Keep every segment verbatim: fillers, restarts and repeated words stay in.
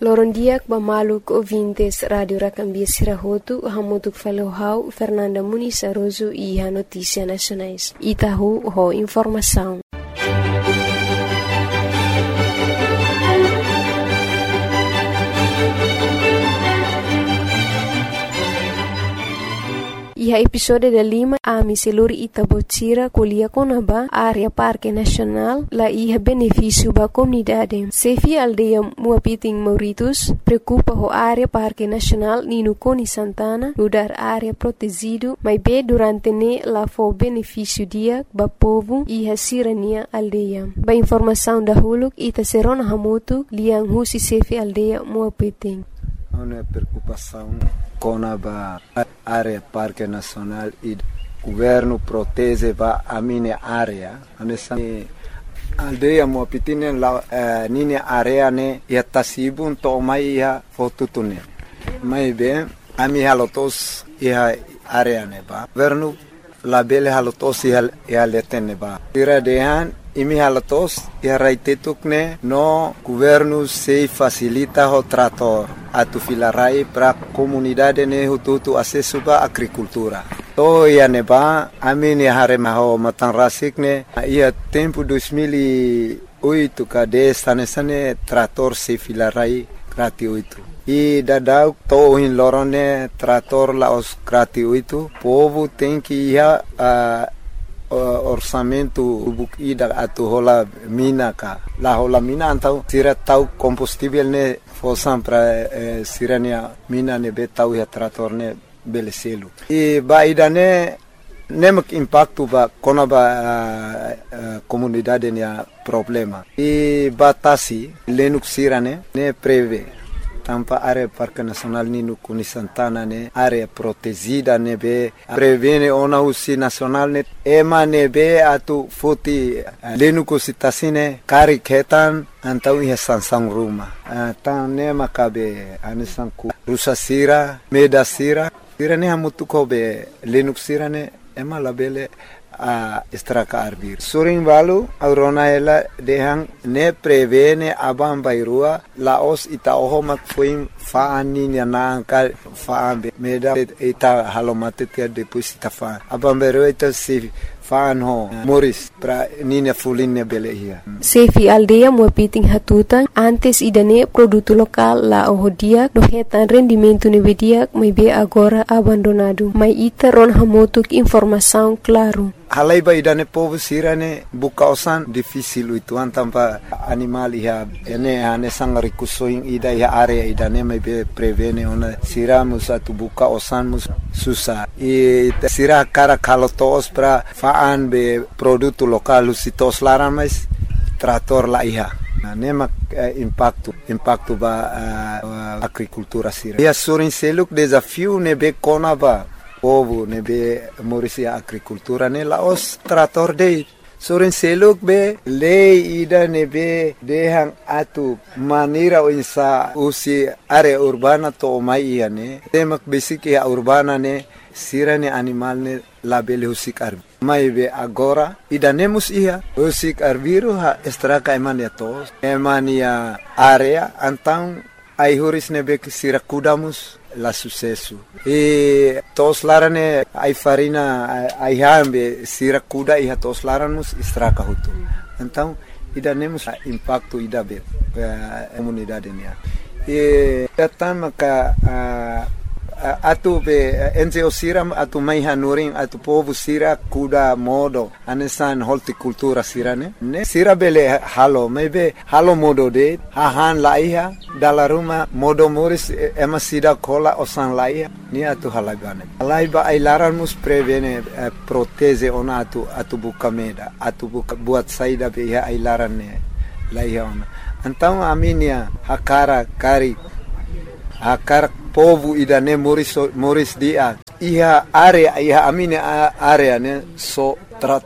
Lorondiak bamaluk ouvintes Radio Rakambia Sirahotu, hamutuk falohau Fernanda Muniz Aroso e a Notícia Nacionais. Itahu ho informação. E a episódio da Lima, a miseluri Itabotira, colia conaba, área Parque Nacional, lá ia benefício para a comunidade. Sefi aldeia Muapiting Mauritus, preocupa a área Parque Nacional, Nino Coni Santana, mudar área protegido, mas bem durante ne lá foi benefício dia, para povo e a sirania aldeia. Ba informação da Huluk, Ita Serona Hamutu, liang husi Sefi aldeia Muapiting. Uma preocupação com a área Parque Nacional e o governo protege a minha área. A aldeia Muapiting la minha área ne ia tasibun to mai ia fotutune. Mai bem a minha lotos ia área ne ba. Governo la bele halotos ia ia letene ba. Tira dehan imi halatos ia raitetukne no governo se facilita o trator atu filarai para comunidade ne hututu acesso ba agricultura. To ia neba amini hare maho matanrasik ne ia tempo dois mil e oito kade sane sane trator se filarai gratuito. E dadau to in lorone trator la os gratuito. Povo tem que ia uh, orçamento bukida atu hola mina ka la hola mina antau sira tau combustível ne fosam para eh, sirania mina ne betau ya trator ne beleselu e baida ne nemak impacto ba kona ba uh, uh, comunidade ne problema e batasi lenuk sirane ne preve tampa área Parque Nacional Nino Coni Santana ne área protegida ne be prevene ona usi nacional ne ema ne be atu foti lenu cositasine kari ketan antau ia sansang ruma tan ne makabe anisanku rusasira medasira sira ne hamutu ko be lenu sira ne ema labele a estraka arbir suring balu aurona ela dehang ne prevene abam bairua laos ita oho mak fuim faani ni anangka faambe meda ita halomatet ke depois ita fa abam bairua ita si faan ho moris pra nina fulinne belehia Sefi aldeia Muapiting hatutan antes idane produto lokal la ohodia no hetan rendimento nevedia mai be agora abandonado mai ita ron hamotuk informação claro. Halai ba idane povo sirane buka osan difícil itu antampa animal ia ene ane sangari kusoing ida ia area idane mai be prevene ona siramus atu buka osan mus susah e sira cara kalotos pra faan be produto lokal sitos laran mais trator la ia nemak eh, impacto impacto ba uh, agricultura sira ia surin seluk desafio ne be kona ba povo ne be morisia agricultura ne laos trator de soren seluk be lei ida ne be dehang atu manira insa usi area urbana to mai ia ne temak basic ya urbana ne sirane animal ne labele husik arbi mai be agora ida nemus ia husik arbiru ha estraka emania tos emania area antang ai huris ne be sira kudamus la sucesso e tos larane ai farina ai hambe sira kuda e tos laranos estraka hutu então ida nemos impacto ida be a comunidade ne e tama ka atu be enze osiram atu mai hanuring atu povo sira kuda modo anesan horticultura sirane ne sira bele halo mebe halo modo de hahan laiha dalla ruma modo moris ema sida kola osan laiha ni atu halagane laiba ai laranmus prevene eh, proteze ona atu atu bukameda atu buka buat saida be ya ai larane laiha ona então aminia hakara kari hakar povo idane moris moris dia iha area iha amine area ne so trator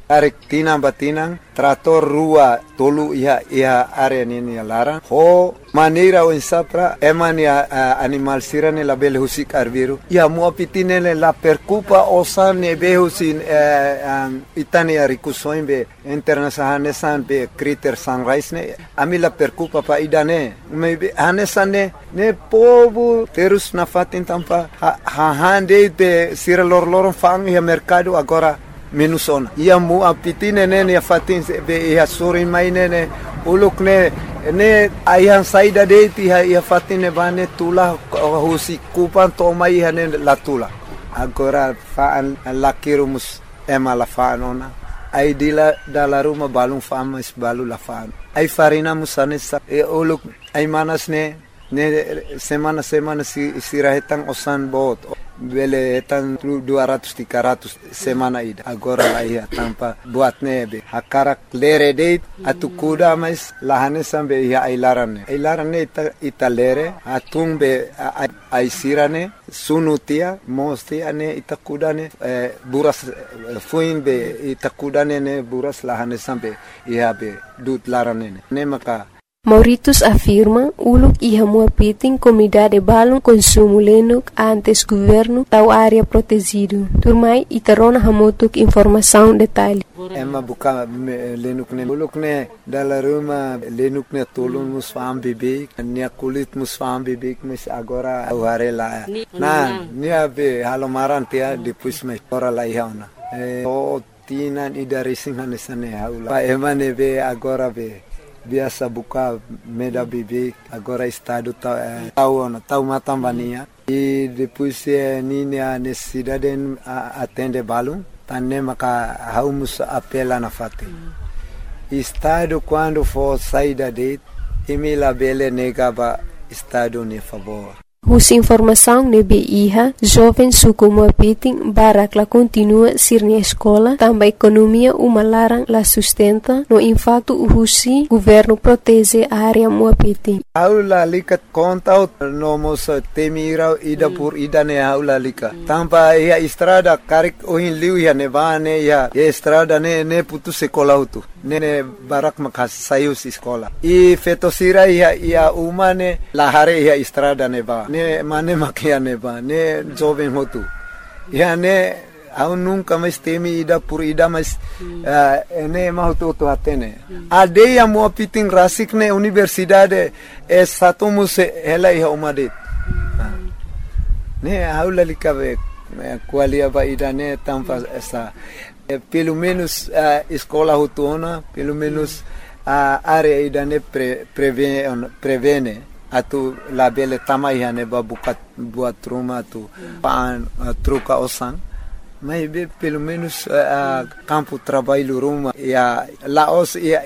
Tarik tinang batinang, trator rua tolu iha iha area nini larang. Ho maneira o insapra eman ya uh, animal sirane la bele husik arbiru. Ya mua pitinele la percupa osan ne behusin uh, um, itani arikusoin be internasahane san be critter sunrise ne. Ami la percupa pa idane. Me be hanesan ne ne povo terus na fatin tampa ha, ha hande be sira lor lor fang ya mercado agora menos ona. Ia mu apitine ne ne fatin be ia sori mai ne ne uluk ne ne aihan saida de ti ia fatine bane tula husi kupan to mai hane la tula. Agora fa lakirumus ema la fa nona. Ai dila dalla ruma balung fama is balu la fa. Ai farina musane sa e uluk ai manas ne ne semana semana si sirahetang osan bot. Bele etan dua ratus tiga ratus semana ida agora la ia tampa buat nebe hakarak lere date atu kuda mais lahane sambe ia ailarane ailarane ita ita lere atung be aisirane sunutia mosti ane ita kudane eh, buras fuin be ita kudane ne buras lahane sambe ia be dut larane ne maka Mauritius afirma uluk iha muapiting comunidade balon consumo lenuk antes governo tau área protegido. Turmai itarona hamotuk informação detalhe. Emma buka lenuk ne uluk ne dala ruma lenuk ne tolun musfam bibik nia kulit musfam bibik mes agora aware la. Na nia be halomaran tia depois me ora la ihauna. O tinan ida racing hanesane haula. Pa emane be agora be biasa buka meda bibi agora estado tau eh, tau na tau matambania e depois eh, nini a necessidade a atende balum tanne maka haumus apela na fate estado quando for saída de emila bele negaba estado ne favor. Hus informação nebe iha, jovem suku muapiting barak la continua sirni escola, também economia uma larang la sustenta, no impacto husi governo protege a área muapiting. Aula likat kontaut no mos temirau ida pur ida ne aula lika. Tampa ia estrada karik ohin liu ya nevane ya estrada ne ne putu sekolah utu. Ne ne barak makas sayus escola. I fetosira ia ia umane lahare ia estrada neva. Ne mane makia neva ne jovem hotu ya ne au nunca mais temi ida por ida mas uh, ne mahutu tu atene ade ya mo piting rasik ne universidade é satumus ela ia umade ne aula likabe qualia ba ida ne tampa essa pelo menos uh, escola hutuna pelo menos a uh, área ida ne pre, prevene prevene atu labele tamai hane ba bukat buat rumah tu pan uh, truca osan mas be pelo menos uh, campo trabalho rumah ya laos ya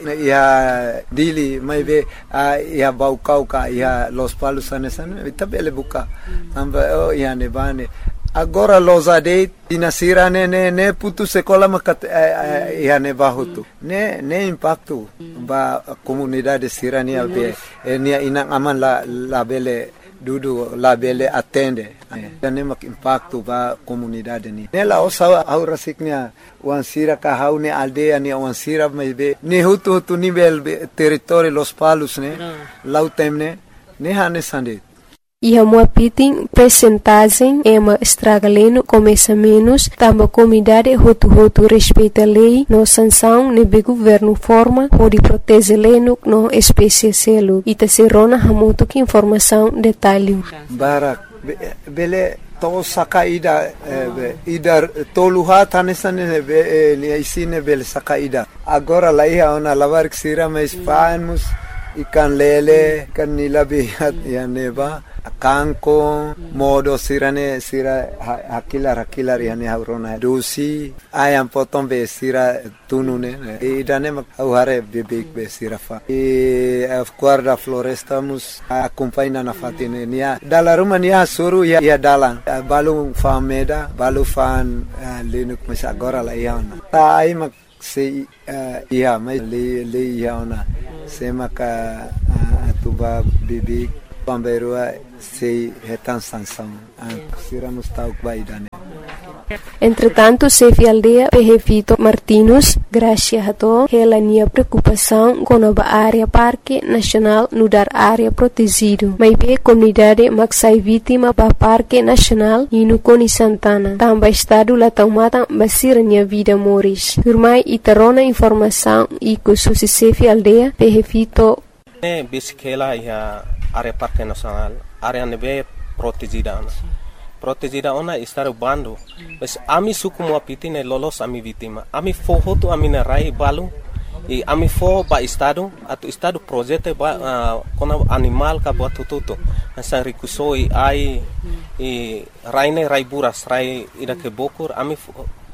ya dili mas be uh, ya baukau ka ya los palos anesan itabele buka tamba oh ya ne bane agora losade dinasira ne ne ne putu sekolah makat eh, ya ne bahutu ne ne impacto ba comunidade sirania be eh, nia inang aman la la bele dudu la bele atende eh, ne mak impacto ba comunidade ni ne la osa aura siknia wansira ka haune aldea ni wansira me be ne hutu hutu nivel territorio los palos ne no. Lautemne ne hane sande Iha muapiting percentagem ema estragaleno começa menos, tamba comunidade hotu-hotu respeita lei, no sanção nebe governo forma, pode proteger leno no espécie selo, ita serona hamuto que informação detalhe. Barak, bele to saka ida ida toluha tanesane be ni isine bele saka ida. Agora lá ia ona lavar que sira mais fanos ikan lele kan nilabihat ya neba kanko modo sirane sira hakilar hakilar yani haurona dosi ayam potong be sira tunune idane mak hare bebek be sira fa e guarda floresta mus acompanha na fatine nia dala rumania suru ya ya dalan balu fameda balu fan lenuk mas agora la iana ta ai mak se ia mai le le iana se maka atuba bebek pamberua sei retan sanção sira mustau baidane Entretanto, Sefi Aldea Pehefito Martinus, Gracia Hato, hela nia preocupação com a área Parque Nacional nudar área protegido. Mas be comunidade maksai vítima ba Parque Nacional e no Coni Santana. Também estado lá tomata basira nia vida moris. Turmai itarona informação e kususi Sefi Aldea Pehefito. Ne bisikela ya área Parque Nacional, área nebe protegida. Protegida ona estar bando, mas ami suku mo apitine lolos ami vítima. Ami foho tu ami na rai balu, e ami fo ba estado, atu estado projeto ba uh, kona animal ka buat tututo. Asa rikusoi ai e raine rai buras rai ida ke bokur ami fo,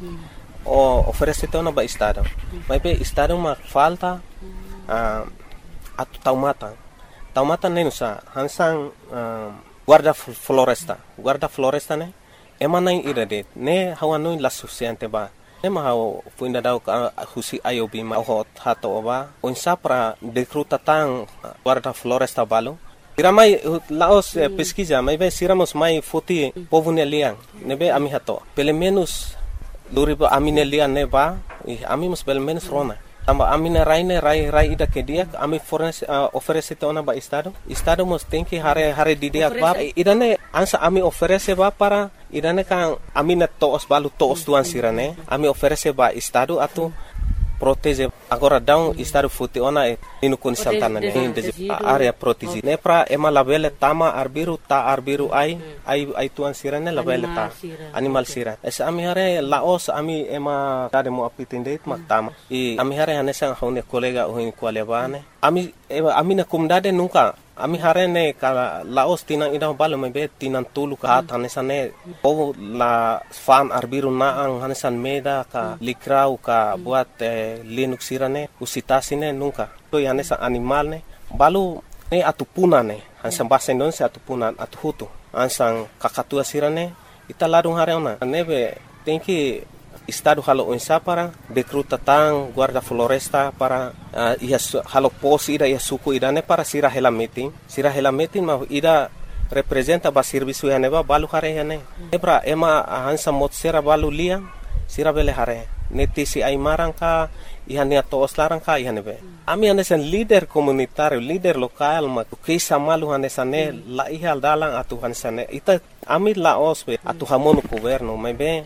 o oferece te ona ba estado. Mas be estado ma falta uh, atu taumata. Taumata nenusa hansang uh, guarda floresta, guarda floresta ne, emana ira de, ne hawanui la suficiente ba, ne ma hau fuinda dau ka husi ayobi ma hot hato ba, onsa pra decruta tang guarda floresta balo. Iramai laos eh, pesquisa, mai be siramos mai foti povo nelian, ne be ami hato, pelo menos luriba ami nelian ne ba, e ami mus pelo menos rona. Tamba amina raine rai rai ida ke dia ami fornece uh, oferece te ona ba estado estado mos tem que hare hare di dia ba idane ansa ami oferece ba para idane kan amina toos balu toos tuan sirane ami oferece ba estado atu protege agora down estado futi ona e inu kun santana ne de area protege ne pra ema labele tama arbiru ta arbiru ai ai ai tuan sirane labele ta animal sira es ami hare laos ami ema tade mo apitinde mak tama e ami hare hanesa hone kolega ohin kwalebane ami ami na kumdade nunca ami hare ne ka laos tinang ida balo mebe tinang tulu ka hanesa ne o la fan arbiru na ang hanesan meda ka likrau ka buat eh, linux sirane usitasine nunca to hanesa animal ne balu ne atupuna ne hansan bahasa Indonesia atupunan atuhutu ansang kakatua sirane ita larung hare ona nebe tem que estado halo onsa para decruta tang guarda floresta para uh, ia halo pos ida ia suku ida ne para sira hela meeting sira hela meeting ma ida representa ba serviço ya neba balu hare ya ne ebra ema hansa mot sera balu lia sira bele hare neti si ai marangka ihania tos larangka ihanebe ami hanesan leader komunitario leader lokal ma kisa malu hanesane la ihal dalang atu hanesane ita ami la osbe atu hamon governo mebe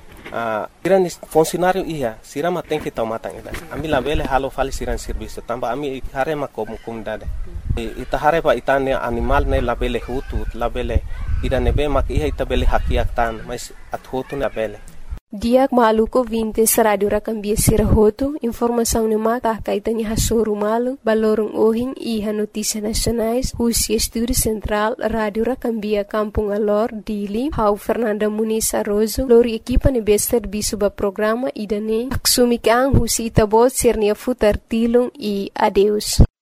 Uh, siran funcionário ia sirama tem que tomar tang ida ami la bele halo fali siran serviço tamba ami hare ma kom comunidade e ita hare ba itane animal ne la bele hutu la bele ida nebe mak ia ita bele hakiak tan mas at hutu na bele Diak maluko vinte radio rakambia sirahoto informação ne mata kaitan ya hasoru malu balorong ohing iha notícia nacionais Husi Estúdio Central Radio Rakambia Kampung Alor Dili Hau Fernanda Muniz Arrozo lori equipa ne bester bisuba programa idane aksumikang Husi Itabot sernia futar tilung e adeus